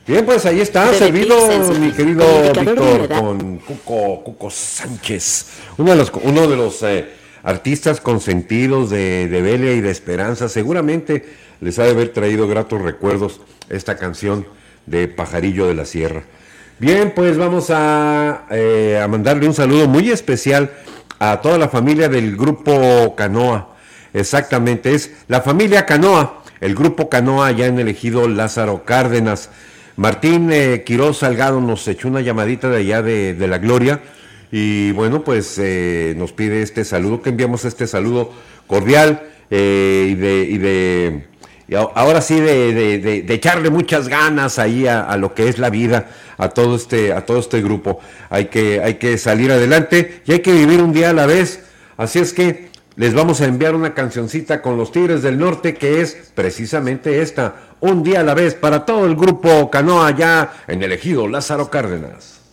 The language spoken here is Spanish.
Bien, pues ahí está, Bebé servido Pixels, mi querido codificador de Víctor verdad. con Cuco Sánchez, uno de los artistas consentidos de Belia y de Esperanza. Seguramente les ha de haber traído gratos recuerdos esta canción de Pajarillo de la Sierra. Bien, pues vamos a mandarle un saludo muy especial a toda la familia del grupo Canoa. Exactamente, es la familia Canoa, el grupo Canoa ya en el ejido Lázaro Cárdenas. Martín Quiroz Salgado nos echó una llamadita de allá de La Gloria y bueno, pues nos pide este saludo, que enviamos este saludo cordial ahora sí de echarle muchas ganas ahí a lo que es la vida, a todo este grupo. Hay que salir adelante y hay que vivir un día a la vez. Así es que les vamos a enviar una cancioncita con los Tigres del Norte que es precisamente esta, un día a la vez, para todo el grupo Canoa allá en el ejido Lázaro Cárdenas.